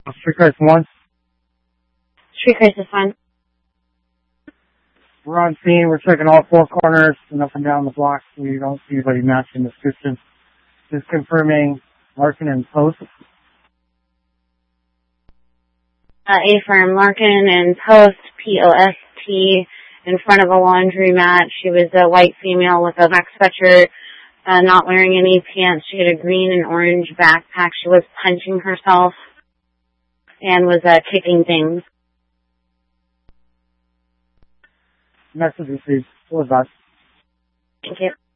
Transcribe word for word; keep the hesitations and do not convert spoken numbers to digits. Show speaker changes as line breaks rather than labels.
Street crisis one.
Street crisis one.
We're on scene. We're checking all four corners and up and down the block. We don't see anybody matching the description. Just confirming Larkin and Post.
Uh, A firm, Larkin and Post, P O S T, in front of a laundromat. She was a white female with a black sweatshirt, uh, not wearing any pants. She had a green and orange backpack. She was punching herself and was uh, kicking things.
Message received. What was that?
Thank you.